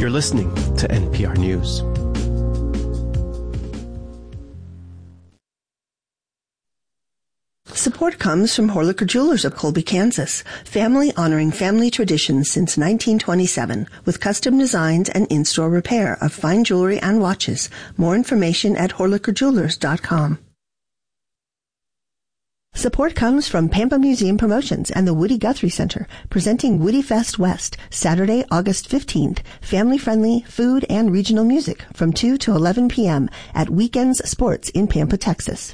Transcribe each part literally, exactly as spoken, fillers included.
You're listening to N P R News. Support comes from Horlicker Jewelers of Colby, Kansas, family honoring family traditions since nineteen twenty-seven, with custom designs and in-store repair of fine jewelry and watches. More information at horlicker jewelers dot com. Support comes from Pampa Museum Promotions and the Woody Guthrie Center, presenting Woody Fest West, Saturday, August fifteenth, family-friendly food and regional music from two to eleven p.m. at Weekends Sports in Pampa, Texas.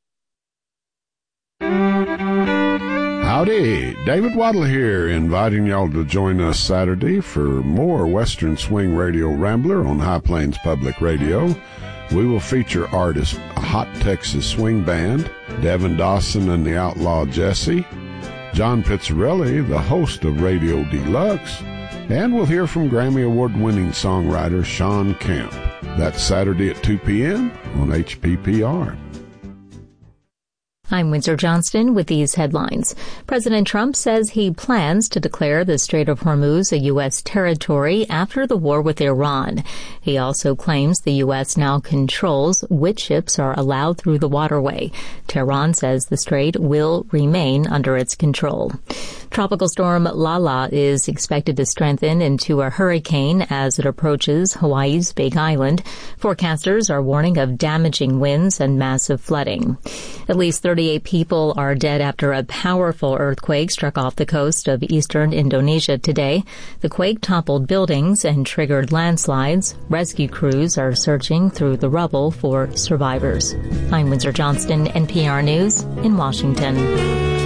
Howdy, David Waddle here, inviting y'all to join us Saturday for more Western Swing Radio Rambler on High Plains Public Radio. We will feature artists Hot Texas Swing Band, Devin Dawson and the Outlaw Jesse, John Pizzarelli, the host of Radio Deluxe, and we'll hear from Grammy Award-winning songwriter Sean Camp. That's Saturday at two p.m. on H P P R. I'm Windsor Johnston with these headlines. President Trump says he plans to declare the Strait of Hormuz a U S territory after the war with Iran. He also claims the U S now controls which ships are allowed through the waterway. Tehran says the strait will remain under its control. Tropical storm Lala is expected to strengthen into a hurricane as it approaches Hawaii's Big Island. Forecasters are warning of damaging winds and massive flooding. At least thirty-eight people are dead after a powerful earthquake struck off the coast of eastern Indonesia today. The quake toppled buildings and triggered landslides. Rescue crews are searching through the rubble for survivors. I'm Windsor Johnston, N P R News in Washington.